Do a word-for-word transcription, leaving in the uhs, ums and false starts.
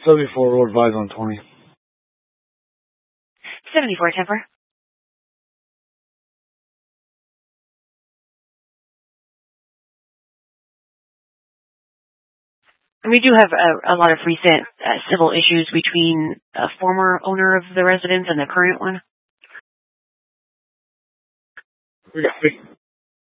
seventy-four Road Advise on twenty. seventy-four Temper. And we do have a, a lot of recent uh, civil issues between a former owner of the residence and the current one. We got